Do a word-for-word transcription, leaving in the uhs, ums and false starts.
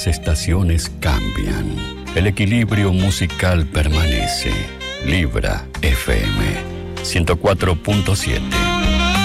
las estaciones cambian, el equilibrio musical permanece. Libra F M ciento cuatro punto siete.